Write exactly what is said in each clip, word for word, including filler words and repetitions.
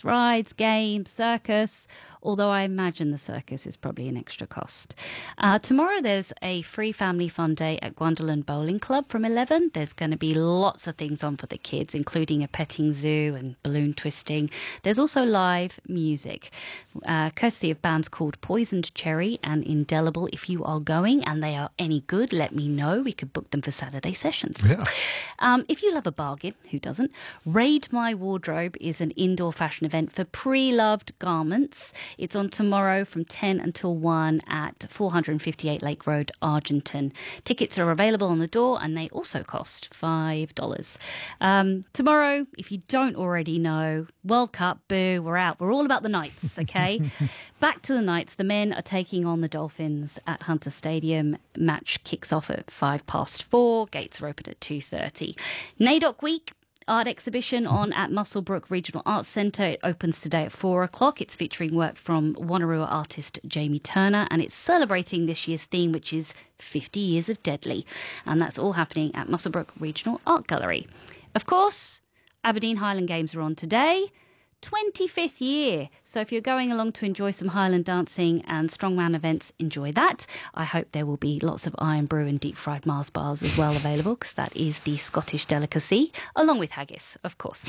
plus rides, games, circus, although I imagine the circus is probably an extra cost. Uh, tomorrow there's a free family fun day at Gwendolyn Bowling Club from eleven. There's going to be lots of things on for the kids, including a petting zoo and balloon twisting. There's also live music, uh, courtesy of bands called Poisoned Cherry and Indelible. If you are going and they are any good, let me know. We could book them for Saturday sessions. Yeah. Um, if you love a bargain, who doesn't? Raid My Wardrobe is an indoor fashion event for pre-loved garments. It's on tomorrow from ten until one at four fifty-eight Lake Road, Argenton. Tickets are available on the door and they also cost five dollars. Um, tomorrow, if you don't already know, World Cup, boo, we're out. We're all about the Knights, okay? Back to the Knights. The men are taking on the Dolphins at Hunter Stadium. Match kicks off at five past four. Gates are open at two thirty. NAIDOC Week art exhibition on at Muswellbrook Regional Arts Centre. It opens today at four o'clock. It's featuring work from Wanneroo artist Jamie Turner, and it's celebrating this year's theme, which is fifty years of Deadly. And that's all happening at Muswellbrook Regional Art Gallery. Of course, Aberdeen Highland Games are on today. twenty-fifth year. So if you're going along to enjoy some Highland dancing and strongman events, enjoy that. I hope there will be lots of iron brew and deep fried Mars bars as well available, because that is the Scottish delicacy, along with haggis, of course.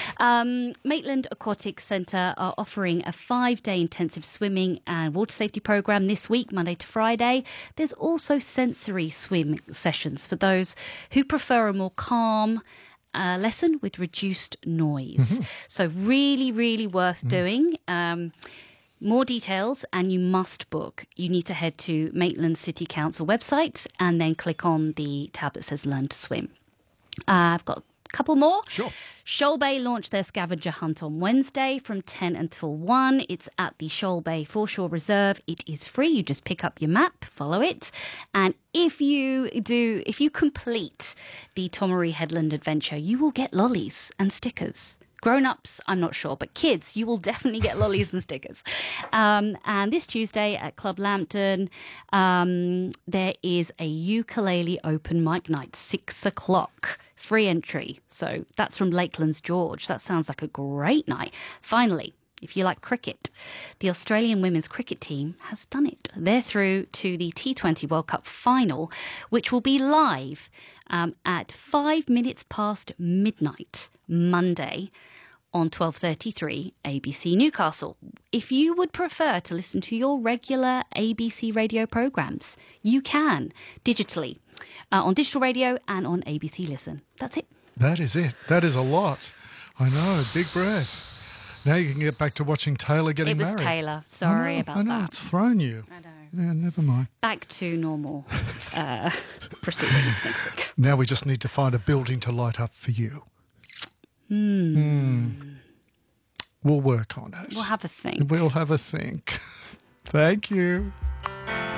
Um, Maitland Aquatic Centre are offering a five-day intensive swimming and water safety programme this week, Monday to Friday. There's also sensory swim sessions for those who prefer a more calm Uh, lesson with reduced noise. Mm-hmm. So really, really worth mm. doing. Um, more details, and you must book. You need to head to Maitland City Council website and then click on the tab that says Learn to Swim. Uh, I've got a couple more. Sure. Shoal Bay launched their scavenger hunt on Wednesday from ten until one. It's at the Shoal Bay Foreshore Reserve. It is free. You just pick up your map, follow it. And if you do, if you complete the Tomaree Headland adventure, you will get lollies and stickers. Grown-ups, I'm not sure, but kids, you will definitely get lollies and stickers. Um, and this Tuesday at Club Lambton, um, there is a ukulele open mic night, six o'clock. Free entry. So that's from Lakeland's George. That sounds like a great night. Finally, if you like cricket, the Australian women's cricket team has done it. They're through to the T twenty World Cup final, which will be live um, at five minutes past midnight, Monday, on twelve thirty-three A B C Newcastle. If you would prefer to listen to your regular A B C radio programmes, you can digitally uh, on digital radio and on A B C Listen. That's it. That is it. That is a lot. I know. Big breath. Now you can get back to watching Taylor getting married. It was married. Taylor. Sorry I know, about I know, that. It's thrown you. I know. Yeah, never mind. Back to normal uh, proceedings next week. Now we just need to find a building to light up for you. Hmm. Mm. We'll work on it. We'll have a think. We'll have a think. Thank you.